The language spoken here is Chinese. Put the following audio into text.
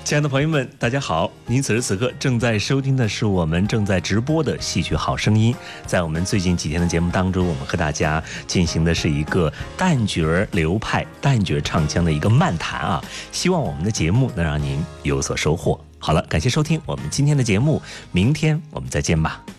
亲爱的朋友们，大家好！您此时此刻正在收听的是我们正在直播的戏曲好声音。在我们最近几天的节目当中，我们和大家进行的是一个旦角流派、旦角唱腔的一个漫谈啊。希望我们的节目能让您有所收获。好了，感谢收听我们今天的节目，明天我们再见吧。